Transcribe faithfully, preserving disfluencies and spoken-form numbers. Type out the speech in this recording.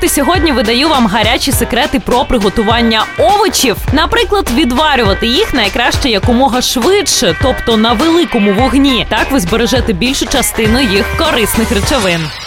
і сьогодні видаю вам гарячі секрети про приготування овочів. Наприклад, відварювати їх найкраще якомога швидше, тобто на великому вогні. Так ви збережете більшу частину їх корисних речовин.